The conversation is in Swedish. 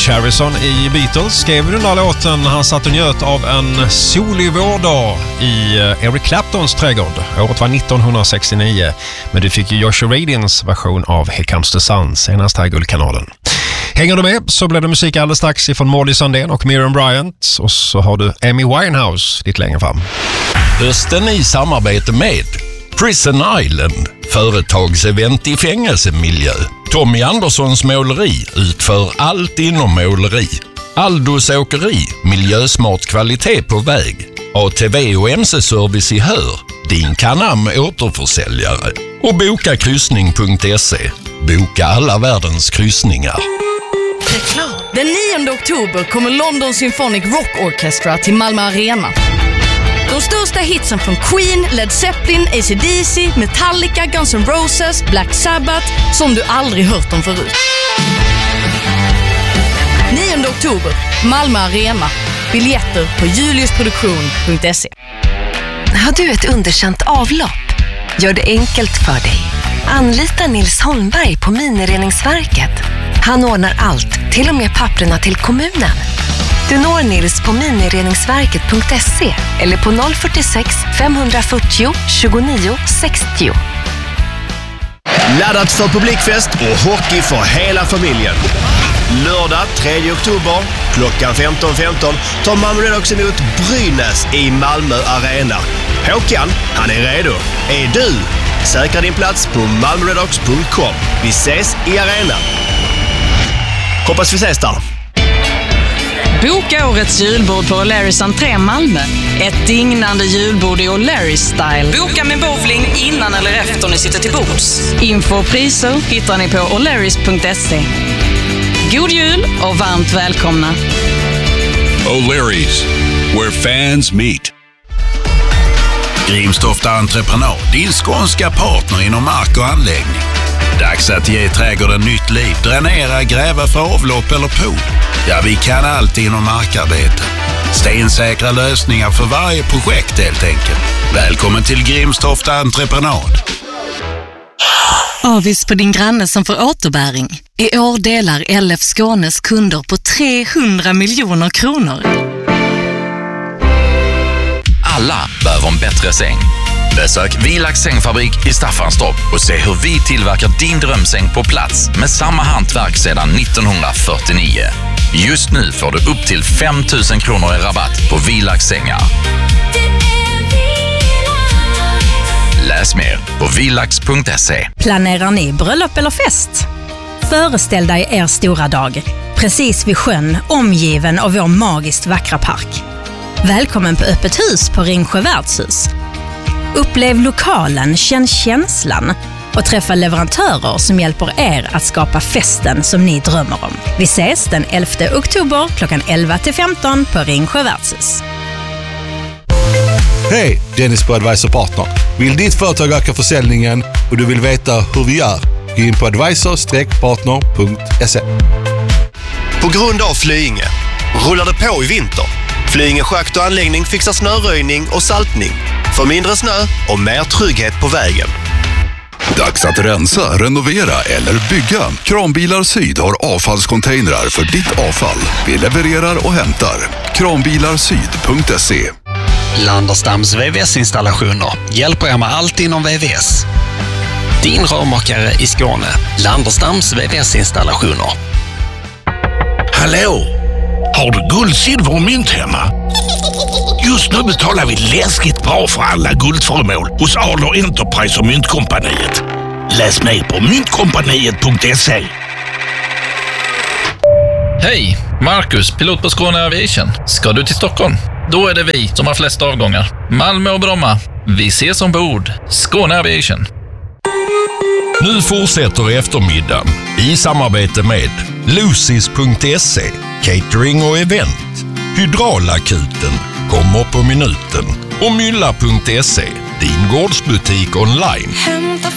George Harrison i Beatles skrev den där låten han satt och njöt av en solig vårdag i Eric Claptons trädgård. Året var 1969, men du fick ju Joshua Radians version av Here Comes the Sun senast här i Guldkanalen. Hänger du med så blir det musik alldeles strax ifrån Maudie Sandén och Miriam Bryant, och så har du Amy Winehouse lite längre fram. Hösten i samarbete med Prison Island, företagsevent i fängelsemiljö. Tommy Anderssons måleri utför allt inom måleri. Aldos åkeri, miljösmart kvalitet på väg. ATV och MC-service i Hör, din Canam återförsäljare. Och bokakryssning.se, boka alla världens kryssningar. Reklam. Den 9 oktober kommer London Symphonic Rock Orchestra till Malmö Arena. De största hitsen från Queen, Led Zeppelin, AC/DC, Metallica, Guns N' Roses, Black Sabbath som du aldrig hört om förut. 9 oktober, Malmö Arena. Biljetter på juliusproduktion.se. Har du ett underkänt avlopp? Gör det enkelt för dig. Anlita Nils Holmberg på Minireningsverket. Han ordnar allt, till och med papperna till kommunen. Du når Nils på minireningsverket.se eller på 046 540 29 60. Laddat för publikfest och hockey för hela familjen. Lördag 3 oktober klockan 15.15 tar Malmö Redhawks emot Brynäs i Malmö Arena. Håkan, han är redo. Är du? Säkra din plats på malmöredhawks.com. Vi ses i arenan. Hoppas vi ses där. Boka årets julbord på O'Larrys entré Malmö. Ett dignande julbord i O'Larrys-style. Boka med bowling innan eller efter ni sitter till bords. Info och priser hittar ni på O'Larrys.se. God jul och varmt välkomna. O'Larrys, where fans meet. Grimstofta Entreprenad, din skånska partner inom mark och anläggning. Dags att ge trädgården nytt liv. Dränera, gräva för avlopp eller pool. Ja, vi kan allt inom markarbete. Stensäkra lösningar för varje projekt helt enkelt. Välkommen till Grimstofta Entreprenad. Avis på din granne som får återbäring. I år delar LF Skånes kunder på 300 miljoner kronor. Alla behöver en bättre säng. Besök Vilax sängfabrik i Staffanstorp och se hur vi tillverkar din drömsäng på plats med samma hantverk sedan 1949. Just nu får du upp till 5 000 kronor i rabatt på Vilax sängar. Läs mer på vilax.se. Planerar ni bröllop eller fest? Föreställ dig er stora dag, precis vid sjön, omgiven av vår magiskt vackra park. Välkommen på öppet hus på Ringsjö värdshus. Upplev lokalen, känn känslan och träffa leverantörer som hjälper er att skapa festen som ni drömmer om. Vi ses den 11 oktober klockan 11-15 på Ringsjö värdshus. Hej, Dennis på Advisor Partner. Vill ditt företag öka försäljningen och du vill veta hur vi gör? Gå in på advisor-partner.se. På grund av Flyinge rullar det på i vinter. Flyinge schakt och anläggning fixar snöröjning och saltning. För mindre snö och mer trygghet på vägen. Dags att rensa, renovera eller bygga. Kranbilar Syd har avfallscontainrar för ditt avfall. Vi levererar och hämtar. Kranbilarsyd.se. Landerstams VVS-installationer hjälper er med allt inom VVS. Din rörmakare i Skåne. Landerstams VVS-installationer. Hallå! Har du guld, silver och mynt hemma? Just nu betalar vi läskigt bra för alla guldföremål hos Adler Enterprise och Myntkompaniet. Läs mer på myntkompaniet.se. Hej, Marcus, pilot på Skåne Aviation. Ska du till Stockholm? Då är det vi som har flest avgångar. Malmö och Bromma. Vi ses ombord. Skåne Aviation. Nu fortsätter eftermiddagen i samarbete med Lucis.se, catering och event. Hydraulakuten kommer på minuten och Mylla.se, din gårdsbutik online. Hämta